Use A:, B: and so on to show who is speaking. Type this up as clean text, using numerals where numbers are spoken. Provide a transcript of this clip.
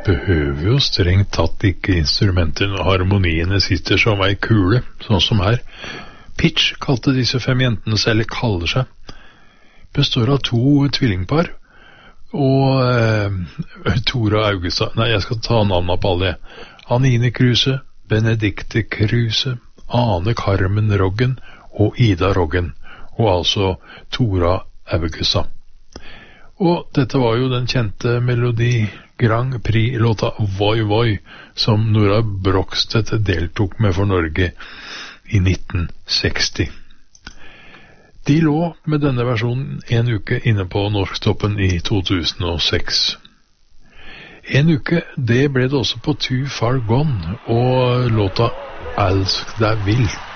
A: behøver jo strengt tatt ikke instrumenter når harmoniene sitter som ei kule, sånn som her. Pitch kalte disse 5 jentene seg, eller kaller seg, består av 2 tvillingpar, og Tora Augusta, nei, jeg skal ta navnet på alle. Anine Kruse, Benedikte Kruse, Ane Carmen Roggen og Ida Roggen, og altså Tora Augusta. Og dette var jo den kjente Melodi Grand Prix-låta Voi Voi, som Nora Brogstedt deltok med for Norge i 1960. De lå med denne versjonen en uke inne på Norsktoppen i 2006. En uke, det ble det også på Too Far Gone, og låta Elsk deg vilt.